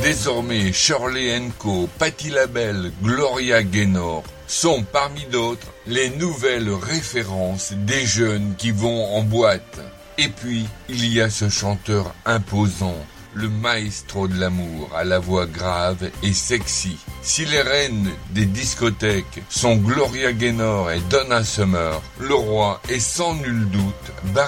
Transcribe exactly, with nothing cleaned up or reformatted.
Désormais, Shirley and Co, Patti LaBelle, Gloria Gaynor sont parmi d'autres les nouvelles références des jeunes qui vont en boîte. Et puis, il y a ce chanteur imposant, le maestro de l'amour, à la voix grave et sexy. Si les reines des discothèques sont Gloria Gaynor et Donna Summer, le roi est sans nul doute